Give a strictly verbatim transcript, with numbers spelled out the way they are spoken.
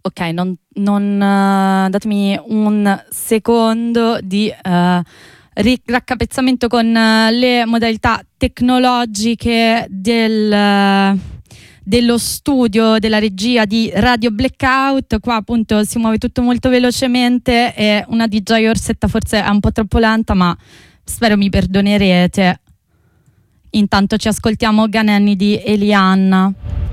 Ok, non, non uh, datemi un secondo di uh, raccapezzamento con uh, le modalità tecnologiche del, uh, dello studio, della regia di Radio Blackout. Qua appunto si muove tutto molto velocemente e una D J Orsetta forse è un po' troppo lenta, ma spero mi perdonerete. Intanto ci ascoltiamo Ganenni di Elianna.